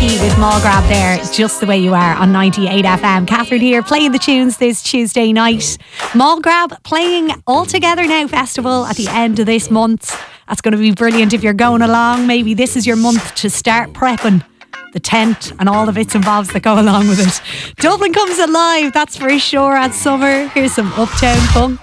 with Mall Grab there, Just the Way You Are on 98 FM. Catherine here playing the tunes this Tuesday night. Mall Grab playing All Together Now Festival at the end of this month. That's going to be brilliant if you're going along. Maybe this is your month to start prepping the tent and all the bits and bobs that go along with it. Dublin comes alive, that's for sure, at summer. Here's some Uptown Funk.